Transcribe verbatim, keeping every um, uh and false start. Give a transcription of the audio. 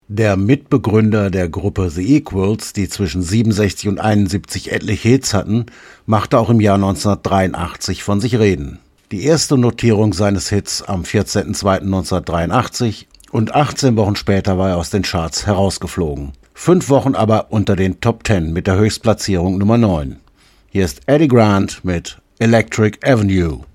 Der Mitbegründer der Gruppe The Equals, die zwischen siebenundsechzig und einundsiebzig etliche Hits hatten, machte auch im Jahr neunzehnhundertdreiundachtzig von sich reden. Die erste Notierung seines Hits am vierzehnten zweiten neunzehnhundertdreiundachtzig und achtzehn Wochen später war er aus den Charts herausgeflogen. Fünf Wochen aber unter den Top Ten mit der Höchstplatzierung Nummer neun. Hier ist Eddie Grant mit Electric Avenue.